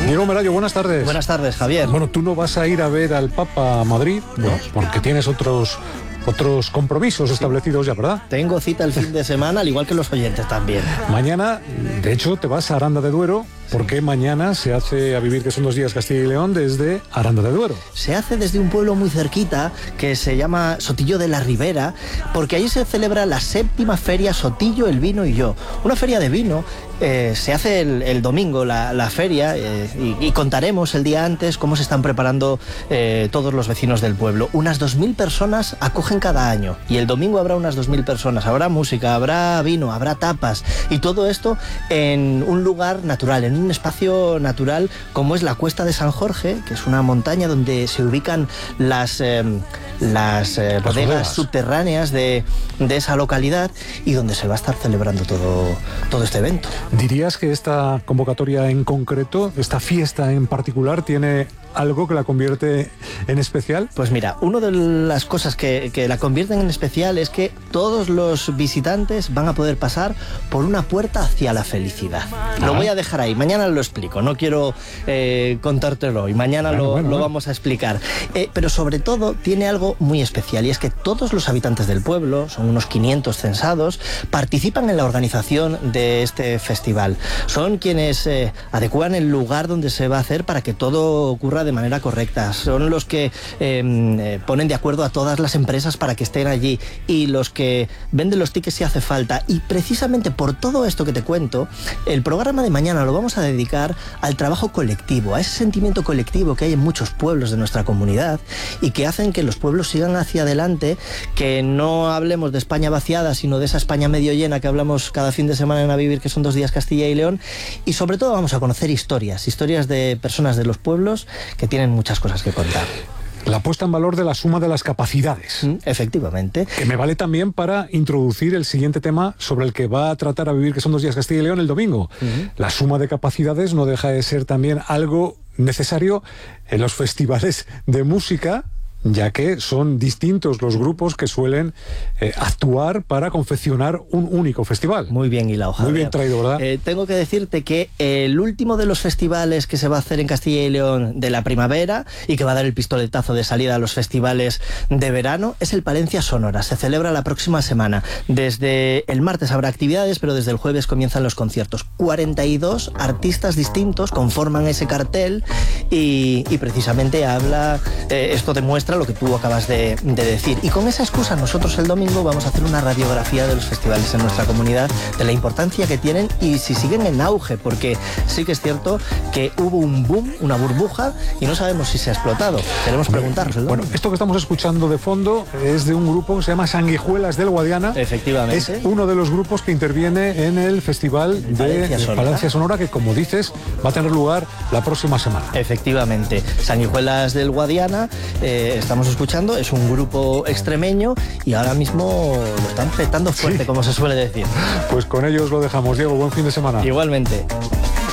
Diego Merayo, buenas tardes. Buenas tardes, Javier. Bueno, tú no vas a ir a ver al Papa a Madrid, ¿no? Porque tienes otros compromisos establecidos ya, ¿verdad? Tengo cita el fin de semana, al igual que los oyentes también. Mañana, de hecho, te vas a Aranda de Duero, porque mañana se hace A Vivir, que son 2 días, Castilla y León, desde Aranda de Duero. Se hace desde un pueblo muy cerquita, que se llama Sotillo de la Ribera, porque allí se celebra la 7ª feria Sotillo, el Vino y Yo. Una feria de vino. Se hace el domingo la feria y contaremos el día antes cómo se están preparando todos los vecinos del pueblo. Unas 2.000 personas acogen cada año y el domingo habrá unas 2.000 personas. Habrá música, habrá vino, habrá tapas y todo esto en un lugar natural, en un espacio natural como es la Cuesta de San Jorge, que es una montaña donde se ubican las bodegas subterráneas de esa localidad y donde se va a estar celebrando todo este evento. ¿Dirías que esta convocatoria en concreto, esta fiesta en particular, tiene algo que la convierte en especial? Pues mira, una de las cosas que la convierten en especial es que todos los visitantes van a poder pasar por una puerta hacia la felicidad. Lo voy a dejar ahí, mañana lo explico, no quiero contártelo hoy, mañana lo vamos a explicar. Pero sobre todo tiene algo muy especial y es que todos los habitantes del pueblo, son unos 500 censados, participan en la organización de este festival. Son quienes adecúan el lugar donde se va a hacer para que todo ocurra de manera correcta. Son los que ponen de acuerdo a todas las empresas para que estén allí y los que venden los tickets si hace falta. Y precisamente por todo esto que te cuento, el programa de mañana lo vamos a dedicar al trabajo colectivo, a ese sentimiento colectivo que hay en muchos pueblos de nuestra comunidad y que hacen que los pueblos sigan hacia adelante, que no hablemos de España vaciada, sino de esa España medio llena que hablamos cada fin de semana en A Vivir, que son 2 días Castilla y León. Y sobre todo vamos a conocer historias de personas de los pueblos que tienen muchas cosas que contar. La puesta en valor de la suma de las capacidades. Efectivamente. Que me vale también para introducir el siguiente tema sobre el que va a tratar A Vivir, que son 2 días Castilla y León, el domingo. La suma de capacidades no deja de ser también algo necesario en los festivales de música, ya que son distintos los grupos que suelen actuar para confeccionar un único festival. Muy bien hilado, Javier. Muy bien traído, ¿verdad? Tengo que decirte que el último de los festivales que se va a hacer en Castilla y León de la primavera y que va a dar el pistoletazo de salida a los festivales de verano es el Palencia Sonora. Se celebra la próxima semana. Desde el martes habrá actividades, pero desde el jueves comienzan los conciertos. 42 artistas distintos conforman ese cartel y precisamente esto demuestra lo que tú acabas de decir. Y con esa excusa nosotros el domingo vamos a hacer una radiografía de los festivales en nuestra comunidad, de la importancia que tienen y si siguen en auge, porque sí que es cierto que hubo un boom, una burbuja, y no sabemos si se ha explotado. Queremos preguntárselo. Bueno, esto que estamos escuchando de fondo es de un grupo que se llama Sanguijuelas del Guadiana. Efectivamente. Es uno de los grupos que interviene en el festival de Palencia Sonora, que como dices va a tener lugar la próxima semana. Efectivamente. Sanguijuelas del Guadiana, estamos escuchando, es un grupo extremeño y ahora mismo lo están petando fuerte, como se suele decir. Pues con ellos lo dejamos. Diego, buen fin de semana. Igualmente.